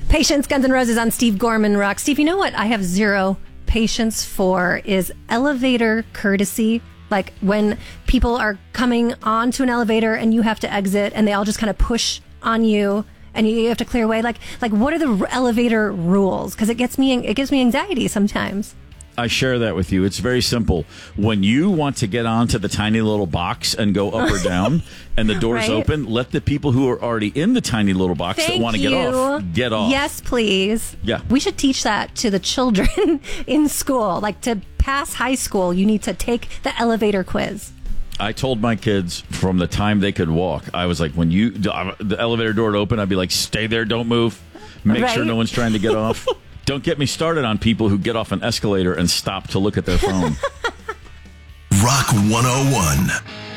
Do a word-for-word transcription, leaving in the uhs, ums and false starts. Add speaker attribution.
Speaker 1: Patience, Guns N' Roses on Steve Gorman Rock. Steve, you know what I have zero patience for is elevator courtesy. Like when people are coming onto an elevator and you have to exit and they all just kind of push on you and you have to clear away. Like, like what are the elevator rules? Because it gets me, it gives me anxiety sometimes.
Speaker 2: I share that with you. It's very simple. When you want to get onto the tiny little box and go up or down and the door's
Speaker 1: Right.
Speaker 2: open, let the people who are already in the tiny little box
Speaker 1: Thank
Speaker 2: that want to get
Speaker 1: you.
Speaker 2: off, get off.
Speaker 1: Yes, please.
Speaker 2: Yeah.
Speaker 1: We should teach that to the children in school. Like to pass high school, you need to take the elevator quiz.
Speaker 2: I told my kids from the time they could walk, I was like, when you the elevator door would open, I'd be like, stay there, don't move. Make
Speaker 1: Right.
Speaker 2: sure no one's trying to get off. Don't get me started on people who get off an escalator and stop to look at their phone.
Speaker 3: Rock one oh one.